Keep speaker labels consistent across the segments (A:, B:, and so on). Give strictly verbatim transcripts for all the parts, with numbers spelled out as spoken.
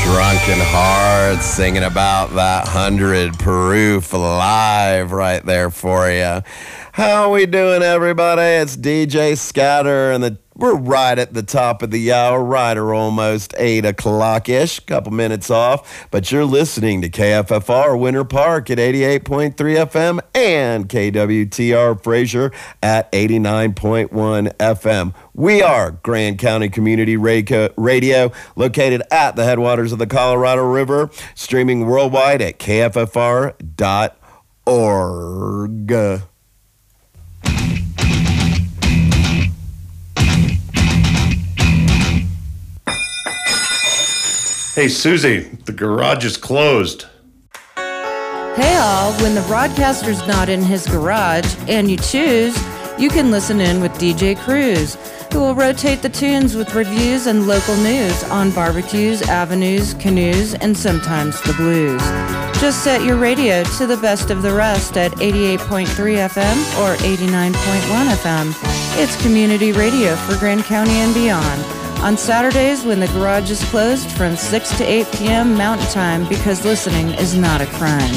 A: Drunken Hearts singing about that hundred proof live right there for you. How we doing, everybody? It's D J Scatter, and the we're right at the top of the hour, right or almost eight o'clock-ish, couple minutes off. But you're listening to K F F R Winter Park at eighty-eight point three F M and K W T R Fraser at eighty-nine point one F M. We are Grand County Community Radio, located at the headwaters of the Colorado River, streaming worldwide at K F F R dot org.
B: Hey, Susie, the garage is closed.
C: Hey all, when the broadcaster's not in his garage and you choose, you can listen in with D J Cruz, who will rotate the tunes with reviews and local news on barbecues, avenues, canoes, and sometimes the blues. Just set your radio to the best of the rest at eighty-eight point three F M or eighty-nine point one F M. It's community radio for Grand County and beyond. On Saturdays when the garage is closed from six to eight p.m. Mountain Time, because listening is not a crime.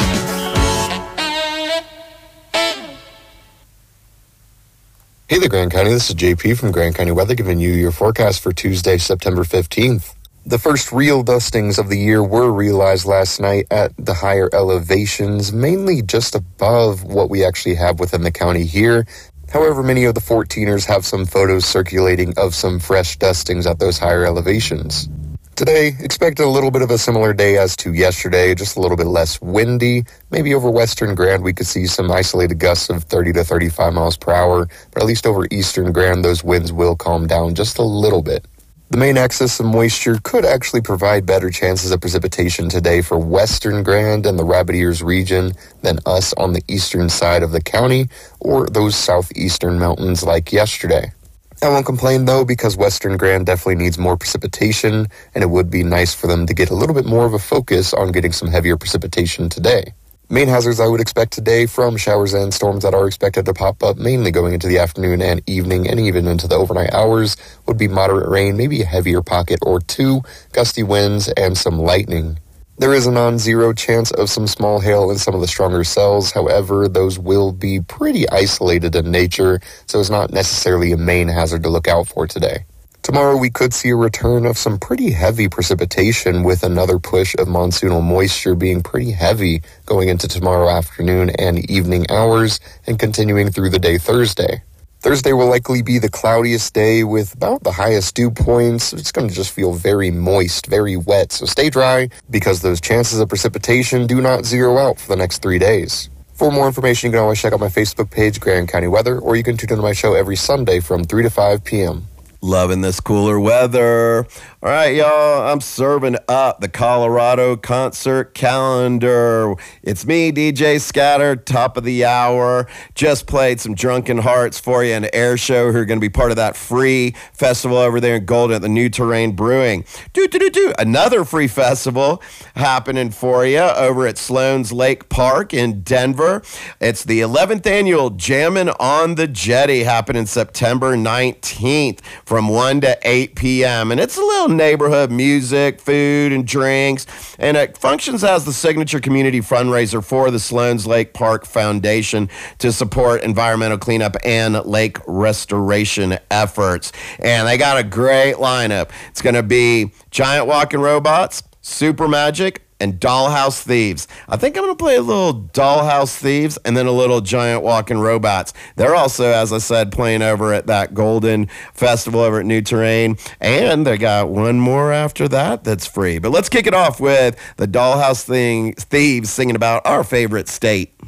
D: Hey there, Grand County. This is J P from Grand County Weather giving you your forecast for Tuesday, September fifteenth. The first real dustings of the year were realized last night at the higher elevations, mainly just above what we actually have within the county here. However, many of the fourteeners have some photos circulating of some fresh dustings at those higher elevations. Today, expect a little bit of a similar day as to yesterday, just a little bit less windy. Maybe over Western Grand, we could see some isolated gusts of thirty to thirty-five miles per hour, but at least over Eastern Grand, those winds will calm down just a little bit. The main excess of moisture could actually provide better chances of precipitation today for Western Grand and the Rabbit Ears region than us on the eastern side of the county or those southeastern mountains like yesterday. I won't complain though, because Western Grand definitely needs more precipitation, and it would be nice for them to get a little bit more of a focus on getting some heavier precipitation today. Main hazards I would expect today from showers and storms that are expected to pop up mainly going into the afternoon and evening and even into the overnight hours would be moderate rain, maybe a heavier pocket or two, gusty winds, and some lightning. There is a non-zero chance of some small hail in some of the stronger cells. However, those will be pretty isolated in nature, so it's not necessarily a main hazard to look out for today. Tomorrow, we could see a return of some pretty heavy precipitation with another push of monsoonal moisture being pretty heavy going into tomorrow afternoon and evening hours and continuing through the day Thursday. Thursday will likely be the cloudiest day with about the highest dew points. It's going to just feel very moist, very wet, so stay dry because those chances of precipitation do not zero out for the next three days. For more information, you can always check out my Facebook page, Grand County Weather, or you can tune in to my show every Sunday from three to five p.m.
A: Loving this cooler weather. All right, y'all, I'm serving up the Colorado concert calendar. It's me, D J Scatter, top of the hour. Just played some Drunken Hearts for you and Air Show, who are going to be part of that free festival over there in Golden at the New Terrain Brewing. Do, do, do, do. Another free festival happening for you over at Sloan's Lake Park in Denver. It's the eleventh annual Jammin' on the Jetty, happening September nineteenth. From one to eight p.m. And it's a little neighborhood music, food, and drinks. And it functions as the signature community fundraiser for the Sloan's Lake Park Foundation to support environmental cleanup and lake restoration efforts. And they got a great lineup. It's going to be Giant Walking Robots, Super Magic, and Dollhouse Thieves. I think I'm going to play a little Dollhouse Thieves and then a little Giant Walking Robots. They're also, as I said, playing over at that Golden Festival over at New Terrain. And they got one more after that that's free. But let's kick it off with the Dollhouse thing, Thieves singing about our favorite state.